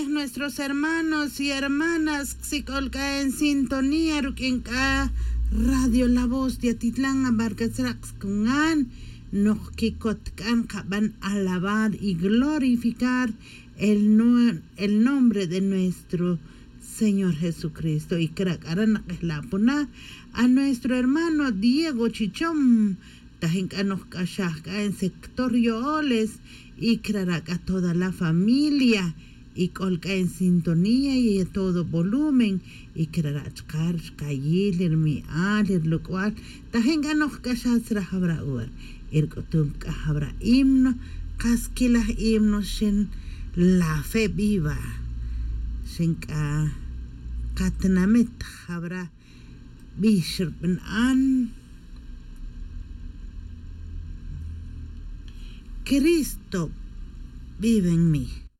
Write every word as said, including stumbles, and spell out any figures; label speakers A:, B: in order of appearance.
A: todos nuestros hermanos y hermanas que colca en sintonía ruquenca Radio La Voz de Atitlán Abarcatrax Kungan nos kikotkan van a alabar y glorificar el, no, el nombre de nuestro Señor Jesucristo. Y cracaranak la puna a nuestro hermano Diego Chichón tajinka nos kashaka en sector Yoles y craraca toda la familia y colca en sintonía y a todo volumen y crarachkar kayilir mi alir lo cual tajinka nos kashasra habra uar irkotum kahabra himno kaskilah himno shin la fe viva shin ka katnamet habra bishir ben an Cristo vive en mí.